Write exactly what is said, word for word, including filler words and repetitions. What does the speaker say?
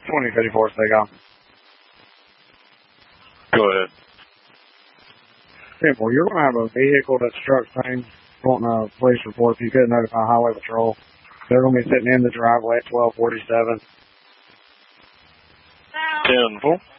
twenty fifty-four, stay on. Go ahead. Simple, you're going to have a vehicle that struck things wanting a police report. If you could notify Highway Patrol. They're going to be sitting in the driveway at twelve forty-seven. ten four.